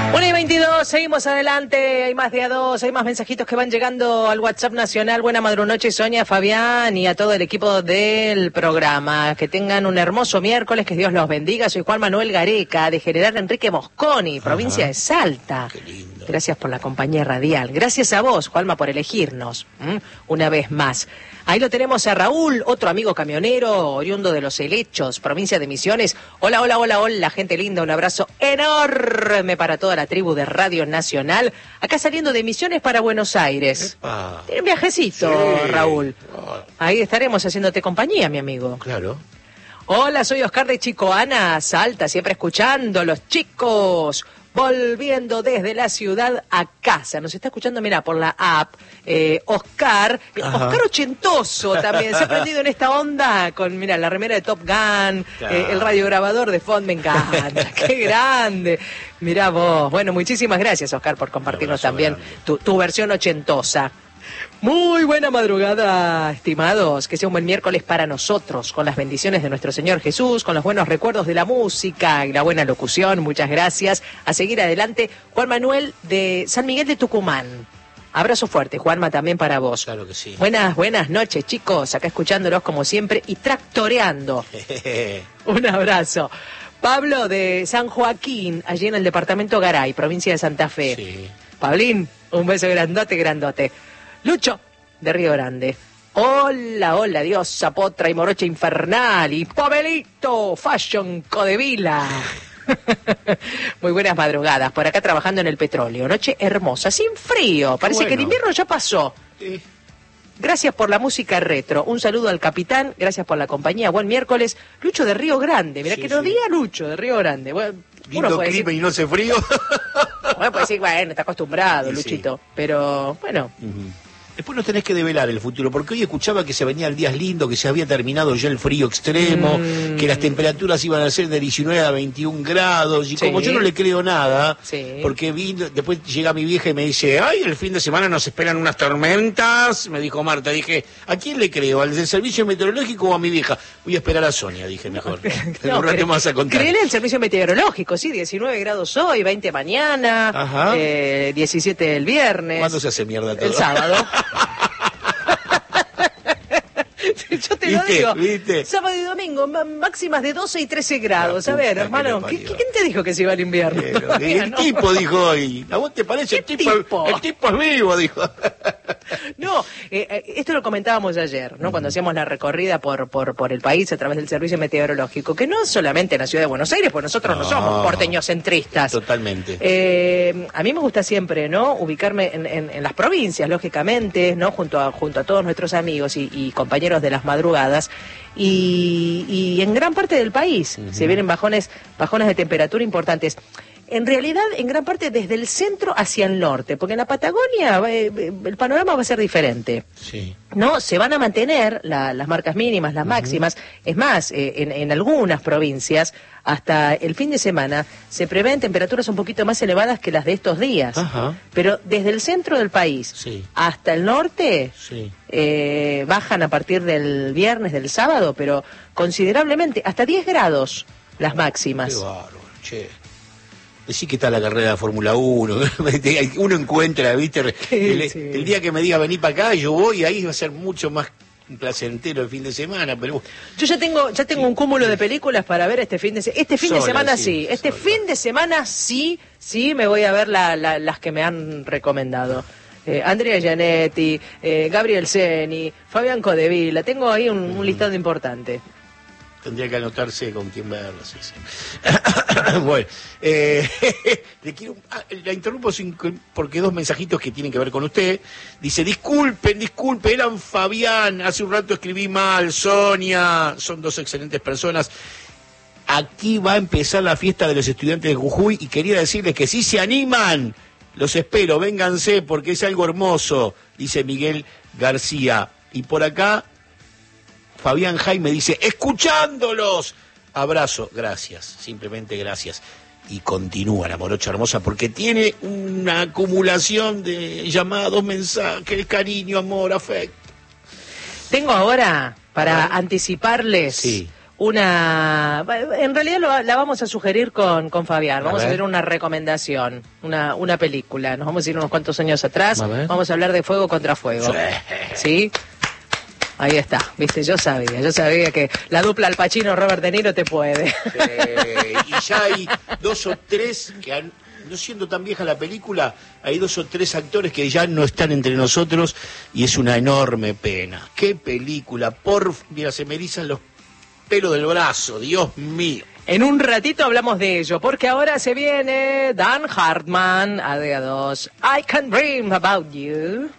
1:22, seguimos adelante, hay más de a dos, hay más mensajitos que van llegando al WhatsApp nacional. Buena madrunoche, Sonia, Fabián y a todo el equipo del programa. Que tengan un hermoso miércoles, que Dios los bendiga. Soy Juan Manuel Gareca, de General Enrique Mosconi, provincia de Salta. Qué lindo. Gracias por la compañía radial. Gracias a vos, Juanma, por elegirnos, una vez más. Ahí lo tenemos a Raúl, otro amigo camionero, oriundo de Los Helechos, provincia de Misiones. Hola, hola, hola, hola, gente linda, un abrazo enorme para toda la tribu de Radio Nacional. Acá saliendo de Misiones para Buenos Aires. Epa. Tiene un viajecito, Sí. Raúl. Ahí estaremos haciéndote compañía, mi amigo. Claro. Hola, soy Oscar de Chicoana, Salta, siempre escuchando los chicos. Volviendo desde la ciudad a casa. Nos está escuchando, mira, por la app. Oscar. Ajá. Oscar ochentoso también. Se ha prendido en esta onda con, mira, la remera de Top Gun, Claro. el radiograbador de fondo. Me encanta. ¡Qué grande! Mirá vos. Bueno, muchísimas gracias, Oscar, por compartirnos Un abrazo también tu versión ochentosa. Muy buena madrugada, estimados. Que sea un buen miércoles para nosotros, con las bendiciones de nuestro Señor Jesús, con los buenos recuerdos de la música y la buena locución. Muchas gracias. A seguir adelante, Juan Manuel de San Miguel de Tucumán. Abrazo fuerte, Juanma, también para vos. Claro que sí. Buenas noches, chicos. Acá escuchándolos como siempre y tractoreando. Un abrazo. Pablo de San Joaquín, allí en el departamento Garay, provincia de Santa Fe. Sí. Pablín, un beso grandote, grandote. Lucho, de Río Grande. Hola, hola, diosa, potra y morocha infernal. Y Pavelito, Fashion Codevila. Muy buenas madrugadas, por acá trabajando en el petróleo. Noche hermosa, sin frío. Parece que el invierno ya pasó. Sí. Gracias por la música retro. Un saludo al capitán, gracias por la compañía. Buen miércoles. Lucho de Río Grande. Mirá Sí, que nos sí. diga Lucho de Río Grande. Bueno, uno Lindo puede clima decir, y no hace frío. bueno, puede decir, bueno, está acostumbrado, Sí, Luchito. Pero, bueno. Después nos tenés que develar el futuro, porque hoy escuchaba que se venían días lindos, que se había terminado ya el frío extremo, que las temperaturas iban a ser de 19 a 21 grados, y Sí. como yo no le creo nada, Sí. porque después llega mi vieja y me dice, ay, el fin de semana nos esperan unas tormentas, me dijo Marta, dije, ¿a quién le creo? ¿Al del servicio meteorológico o a mi vieja? Voy a esperar a Sonia, dije mejor. En un rato más a contar. Créele el servicio meteorológico, sí, 19 grados hoy, 20 mañana, Ajá. 17 el viernes. ¿Cuándo se hace mierda todo? El sábado. Yo te lo ¿Viste? digo. ¿Viste? Sábado y domingo, máximas de 12 y 13 grados. La A ver, puta que hermano, lo parió. ¿quién te dijo que se iba al invierno? Pero, Todavía el no. tipo dijo hoy, ¿a vos te parece? ¿Qué El tipo? tipo es vivo, dijo. No, esto lo comentábamos ayer, ¿no? Cuando hacíamos la recorrida por el país a través del servicio meteorológico, que no solamente en la ciudad de Buenos Aires, pues nosotros no somos porteños centristas. Totalmente. A mí me gusta siempre, ¿no? Ubicarme en las provincias, lógicamente, ¿no? Junto a todos nuestros amigos y compañeros de las madrugadas. Y en gran parte del país se vienen bajones de temperatura importantes. En realidad, en gran parte desde el centro hacia el norte, porque en la Patagonia el panorama va a ser diferente. Sí. No, se van a mantener las marcas mínimas, las máximas. Es más, en algunas provincias, hasta el fin de semana, se prevén temperaturas un poquito más elevadas que las de estos días. Ajá. Pero desde el centro del país Sí. hasta el norte, Sí. bajan a partir del viernes, del sábado, pero considerablemente, hasta 10 grados las máximas. Qué bárbaro, che. Decí que está la carrera de Fórmula 1. Uno encuentra, ¿viste? Sí. El día que me diga vení para acá, yo voy, y ahí va a ser mucho más placentero el fin de semana, pero Yo ya tengo un cúmulo de películas para ver este fin de Sola, semana sí, sí. Este sola. fin de semana sí me voy a ver las que me han recomendado. Andrea Gianetti, Gabriel Ceni, Fabián Codevila. Tengo ahí un listado importante. tendría que anotarse con quién verlo. Sí, sí. Bueno, le quiero, la interrumpo porque dos mensajitos que tienen que ver con usted. Dice, disculpen, eran Fabián, hace un rato escribí mal, Sonia, son dos excelentes personas. Aquí va a empezar la fiesta de los estudiantes de Jujuy y quería decirles que si se animan, los espero, vénganse porque es algo hermoso, dice Miguel García. Y por acá, Fabián Jaime dice, escuchándolos. Abrazo, gracias, simplemente gracias. Y continúa la morocha hermosa porque tiene una acumulación de llamados, mensajes, cariño, amor, afecto. Tengo ahora, para anticiparles, Sí. en realidad la vamos a sugerir con Fabián. Vamos a hacer una recomendación, una película. Nos vamos a ir unos cuantos años atrás. Vamos a hablar de Fuego contra Fuego. ¿Sí? Ahí está, viste, yo sabía que la dupla Al Pacino-Robert De Niro te puede. Y ya hay 2 o 3 que no siendo tan vieja la película, hay 2 o 3 actores que ya no están entre nosotros y es una enorme pena. ¡Qué película! Mira, se me erizan los pelos del brazo, Dios mío. En un ratito hablamos de ello, porque ahora se viene Dan Hartman, AD2, I Can Dream About You.